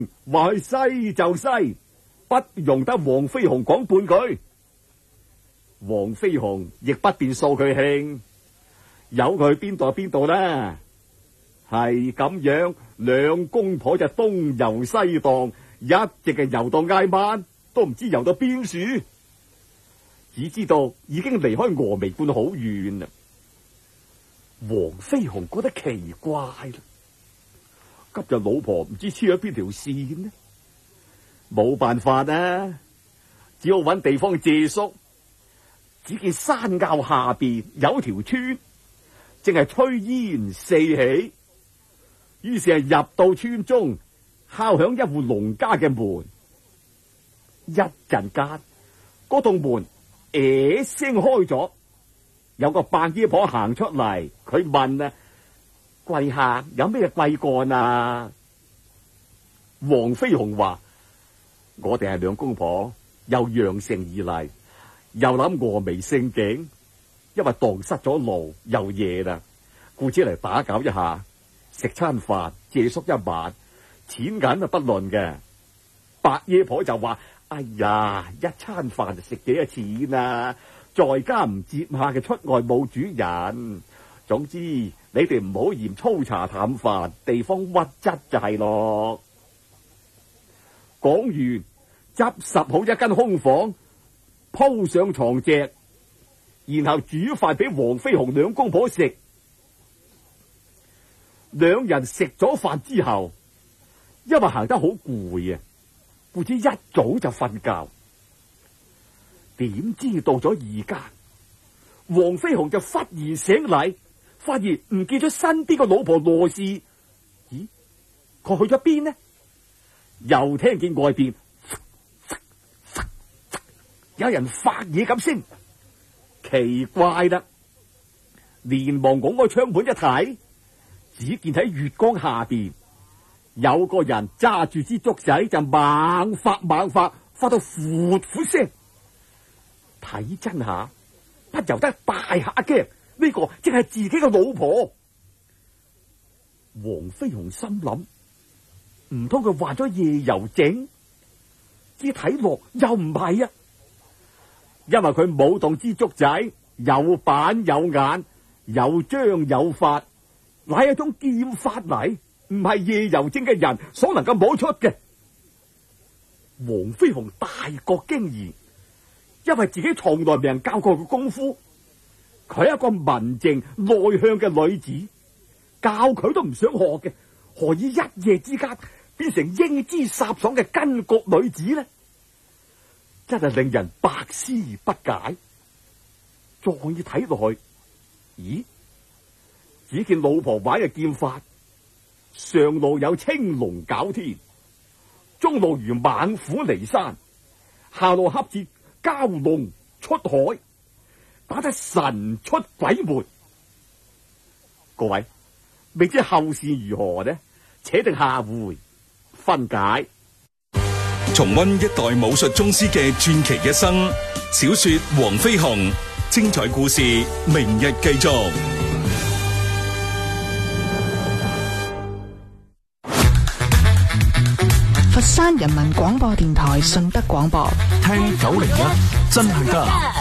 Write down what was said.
話去西就西，不容得黃飛鴻講半句。黃飛鴻亦不便掃佢興，由佢去邊度就邊度啦。係咁樣，兩公婆就東遊西蕩，一直係遊到挨晚，都唔知遊到邊處。只知道已經離開峨眉觀好遠啦。黃飛鴻覺得奇怪啦，今日老婆唔知黐咗邊條線呢？冇辦法啊，只好搵地方借宿。只見山坳下邊有條村，正係炊煙四起。於是係入到村中，敲響一戶農家嘅門。一陣間，嗰棟門聲開咗，有個白衣婆行出嚟。佢問啊：貴客有咩貴幹啊？黃飛鴻話：我哋係兩公婆，由陽城而嚟，又諗峨眉勝景，因為蕩失咗路，又夜啦，故此嚟打攪一下，食餐飯，借宿一晚，錢銀啊不論嘅。白衣婆就話：哎呀，一餐飯就食幾多錢啊？在家唔接客嘅出外冇主人。總之你哋唔好嫌粗茶淡飯，地方屈質就係咯。講完，執拾好一間空房，鋪上床席，然後煮飯俾黃飛鴻兩公婆食。兩人食咗飯之後，因為行得好攰啊，故此一早就瞓覺。點知到咗而家，黃飛鴻就忽然醒嚟，發現唔見咗身邊個老婆羅氏。咦，佢去咗邊呢？又聽見外邊有人發嘢咁聲，奇怪啦！連忙拱開窗門一睇，只見喺月光下邊有個人揸住支竹仔就猛發發到呼呼聲。睇真下，不由得大嚇一驚，呢個正係自己嘅老婆。黃飛鴻心諗，唔通佢患咗夜遊症？只睇落又唔係啊，因為佢舞動支竹仔有板有眼，有章有法，乃一種劍法嚟，唔係夜遊症嘅人所能夠摸出嘅。黃飛鴻大覺驚異，因為自己從來未人教過佢功夫。佢係一個文靜內向嘅女子，教佢都唔想學嘅，何以一夜之間變成英姿颯爽嘅巾幗女子呢？真係令人百思不解。再睇落去，咦？只見老婆玩嘅劍法，上路有青龍絞天，中路如猛虎離山，下路恰似蛟龍出海，打得神出鬼沒。各位，未知後事如何呢？且聽下回分解。 重溫一代武術宗師嘅傳奇一生，小說《黃飛鴻》，精彩故事明日繼續。 佛山人民廣播電台順德廣播， 聽901真係得。